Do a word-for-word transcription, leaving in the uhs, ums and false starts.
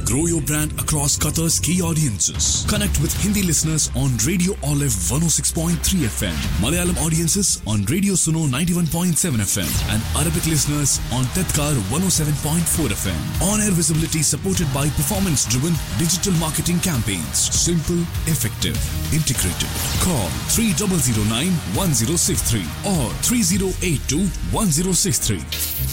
Grow your brand across Qatar's key audiences. Connect with Hindi listeners on Radio Olive one oh six point three F M, Malayalam audiences on Radio Suno ninety-one point seven F M, and Arabic listeners on Tadkar one oh seven point four F M. On-air visibility supported by performance-driven digital marketing campaigns. Simple, effective, integrated. Call three zero zero nine one zero six three or three zero eight two one zero six three.